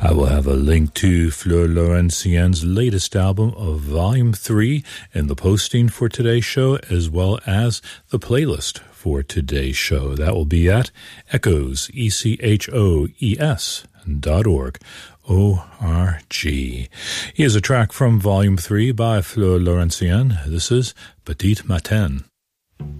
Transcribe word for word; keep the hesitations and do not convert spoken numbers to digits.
I will have a link to Fleur Laurentienne's latest album of Volume three in the posting for today's show, as well as the playlist for today's show. That will be at echoes, E C H O E S dot org. O R G. Here's a track from Volume three by Fleur Laurentienne. This is Petite Matin.